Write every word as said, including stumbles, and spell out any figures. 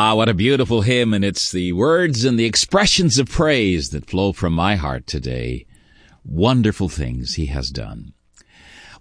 Ah, what a beautiful hymn, and it's the words and the expressions of praise that flow from my heart today. Wonderful things he has done.